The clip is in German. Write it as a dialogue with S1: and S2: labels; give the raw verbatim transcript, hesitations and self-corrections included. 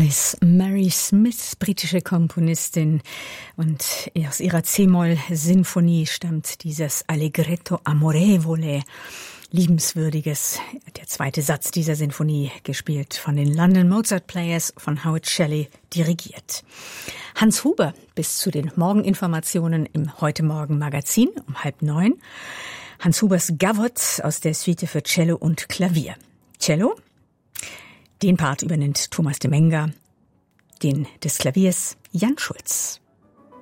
S1: Eyes. Mary Smith, britische Komponistin, und aus ihrer C-Moll-Sinfonie stammt dieses Allegretto amorevole, liebenswürdiges, der zweite Satz dieser Sinfonie, gespielt von den London Mozart Players, von Howard Shelley dirigiert. Hans Huber bis zu den Morgeninformationen im Heute-Morgen-Magazin um halb neun. Hans Hubers Gavotte aus der Suite für Cello und Klavier. Cello, den Part übernimmt Thomas de Menger, den des Klaviers Jan Schulz.